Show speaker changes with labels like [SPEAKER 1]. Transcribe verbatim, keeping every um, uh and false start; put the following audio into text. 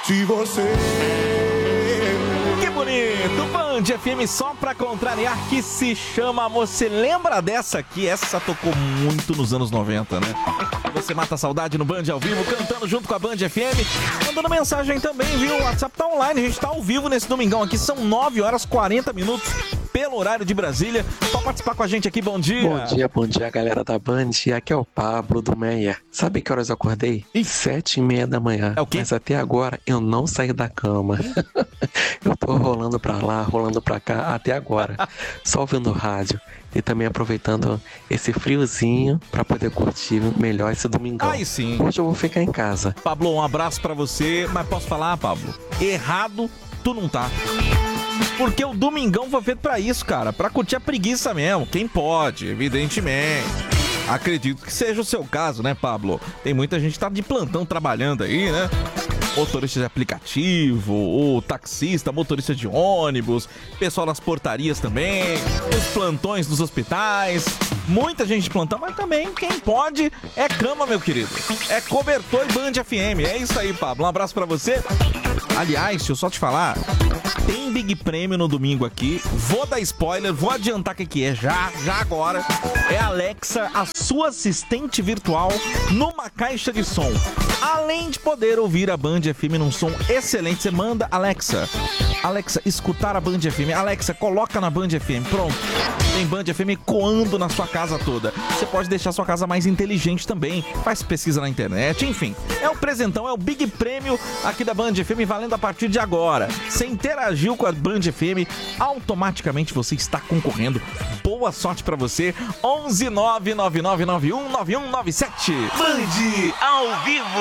[SPEAKER 1] de você.
[SPEAKER 2] Que bonito! Band F M só pra contrariar, que se chama Você Lembra Dessa aqui? Essa tocou muito nos anos noventa, né? Você mata a saudade no Band ao vivo, cantando junto com a Band F M, mandando mensagem também, viu? O WhatsApp tá online, a gente tá ao vivo nesse domingão aqui, são nove horas e quarenta minutos pelo horário de Brasília. Pode participar com a gente aqui, bom dia.
[SPEAKER 3] Bom dia, bom dia, galera da Band. Aqui é o Pablo do Meia. Sabe que horas eu acordei?
[SPEAKER 2] Ih.
[SPEAKER 3] Sete e meia da manhã.
[SPEAKER 2] É o quê?
[SPEAKER 3] Mas até agora eu não saí da cama. Eu tô rolando pra lá, rolando pra cá até agora. Só ouvindo rádio. E também aproveitando esse friozinho pra poder curtir melhor esse domingão.
[SPEAKER 2] Aí sim.
[SPEAKER 3] Hoje eu vou ficar em casa.
[SPEAKER 2] Pablo, um abraço pra você, mas posso falar, Pablo? Errado, tu não tá. Porque o domingão foi feito pra isso, cara. Pra curtir a preguiça mesmo. Quem pode, evidentemente. Acredito que seja o seu caso, né, Pablo? Tem muita gente que tá de plantão trabalhando aí, né? Motorista de aplicativo, o taxista, motorista de ônibus, pessoal das portarias também, os plantões dos hospitais, muita gente de plantão, mas também quem pode é cama, meu querido. É cobertor e Band F M. É isso aí, Pablo. Um abraço pra você. Aliás, deixa eu só te falar, tem Big Prêmio no domingo aqui. Vou dar spoiler, vou adiantar o que, que é já, já agora. É a Alexa, a sua assistente virtual, numa caixa de som. Além de poder ouvir a Band F M num som excelente, você manda Alexa. Alexa, escutar a Band F M. Alexa, coloca na Band F M. Pronto. Tem Band F M ecoando na sua casa toda. Você pode deixar sua casa mais inteligente também. Faz pesquisa na internet, enfim. É o presentão, é o Big Prêmio aqui da Band F M, valendo a partir de agora. Você interagiu com a Band F M, automaticamente você está concorrendo. Boa sorte pra você. onze nove nove nove nove um nove um nove sete. Band ao vivo.